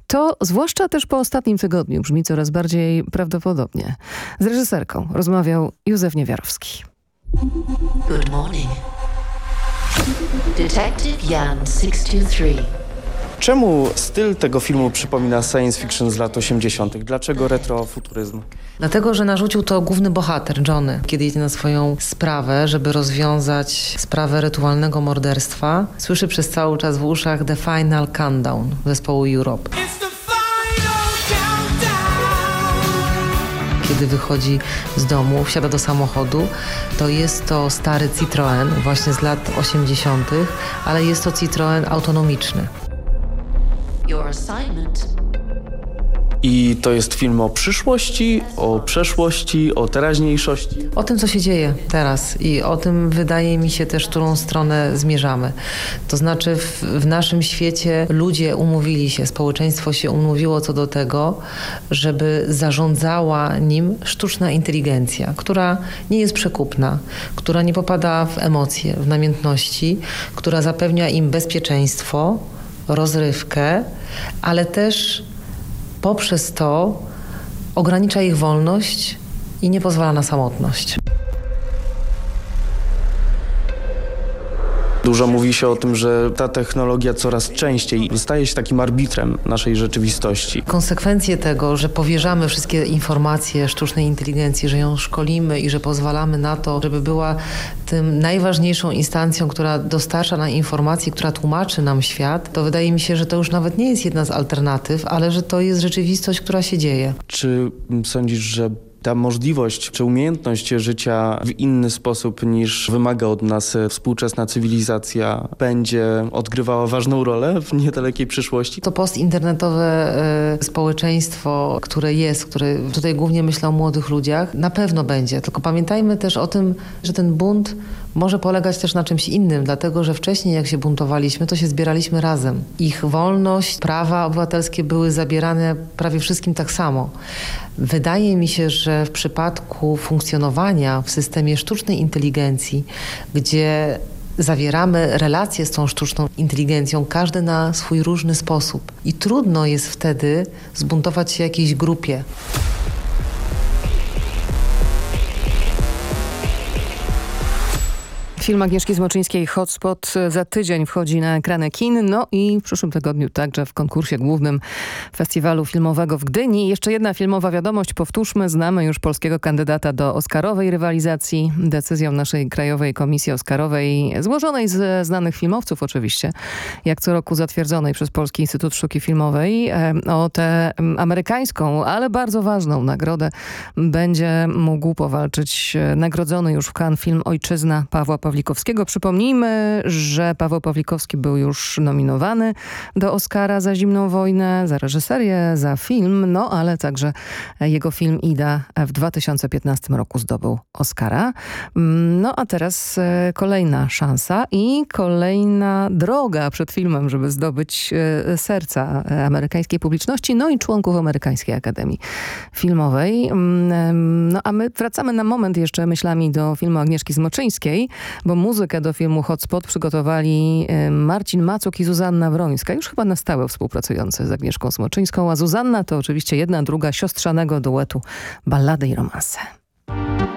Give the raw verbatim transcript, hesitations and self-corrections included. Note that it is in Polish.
To zwłaszcza też po ostatnim tygodniu brzmi coraz bardziej prawdopodobnie. Z reżyserką rozmawiał Józef Niewiarowski. Good morning. Detective Jan sześć dwa trzy. Czemu styl tego filmu przypomina science fiction z lat osiemdziesiątych? Dlaczego retrofuturyzm? Dlatego, że narzucił to główny bohater, Johnny. Kiedy jedzie na swoją sprawę, żeby rozwiązać sprawę rytualnego morderstwa, słyszy przez cały czas w uszach The Final Countdown zespołu Europe. Kiedy wychodzi z domu, wsiada do samochodu, to jest to stary Citroen, właśnie z lat osiemdziesiątych, ale jest to Citroen autonomiczny. Your assignment. I to jest film o przyszłości, o przeszłości, o teraźniejszości. O tym, co się dzieje teraz i o tym, wydaje mi się też, w którą stronę zmierzamy. To znaczy w, w naszym świecie ludzie umówili się, społeczeństwo się umówiło co do tego, żeby zarządzała nim sztuczna inteligencja, która nie jest przekupna, która nie popada w emocje, w namiętności, która zapewnia im bezpieczeństwo, rozrywkę, ale też poprzez to ogranicza ich wolność i nie pozwala na samotność. Dużo mówi się o tym, że ta technologia coraz częściej staje się takim arbitrem naszej rzeczywistości. Konsekwencje tego, że powierzamy wszystkie informacje sztucznej inteligencji, że ją szkolimy i że pozwalamy na to, żeby była tym najważniejszą instancją, która dostarcza nam informacji, która tłumaczy nam świat, to wydaje mi się, że to już nawet nie jest jedna z alternatyw, ale że to jest rzeczywistość, która się dzieje. Czy sądzisz, że ta możliwość czy umiejętność życia w inny sposób niż wymaga od nas współczesna cywilizacja będzie odgrywała ważną rolę w niedalekiej przyszłości? To postinternetowe y, społeczeństwo, które jest, które tutaj głównie myślę o młodych ludziach, na pewno będzie. Tylko pamiętajmy też o tym, że ten bunt może polegać też na czymś innym, dlatego że wcześniej jak się buntowaliśmy, to się zbieraliśmy razem. Ich wolność, prawa obywatelskie były zabierane prawie wszystkim tak samo. Wydaje mi się, że w przypadku funkcjonowania w systemie sztucznej inteligencji, gdzie zawieramy relacje z tą sztuczną inteligencją, każdy na swój różny sposób. I trudno jest wtedy zbuntować się jakiejś grupie. Film Agnieszki Zmoczyńskiej Hotspot za tydzień wchodzi na ekrany kin, no i w przyszłym tygodniu także w konkursie głównym Festiwalu Filmowego w Gdyni. Jeszcze jedna filmowa wiadomość, powtórzmy, znamy już polskiego kandydata do oscarowej rywalizacji. Decyzją naszej Krajowej Komisji Oscarowej, złożonej z znanych filmowców oczywiście, jak co roku zatwierdzonej przez Polski Instytut Sztuki Filmowej, o tę amerykańską, ale bardzo ważną nagrodę będzie mógł powalczyć nagrodzony już w Cannes film Ojczyzna Pawła Pawlikowskiego. Przypomnijmy, że Paweł Pawlikowski był już nominowany do Oscara za Zimną wojnę, za reżyserię, za film, no ale także jego film Ida w dwa tysiące piętnastym roku zdobył Oscara. No a teraz kolejna szansa i kolejna droga przed filmem, żeby zdobyć serca amerykańskiej publiczności, no i członków Amerykańskiej Akademii Filmowej. No a my wracamy na moment jeszcze myślami do filmu Agnieszki Zmoczyńskiej, bo muzykę do filmu Hotspot przygotowali Marcin Macuk i Zuzanna Wrońska, już chyba na stałe współpracujący z Agnieszką Zmoczyńską, a Zuzanna to oczywiście jedna druga siostrzanego duetu Ballady i romanse.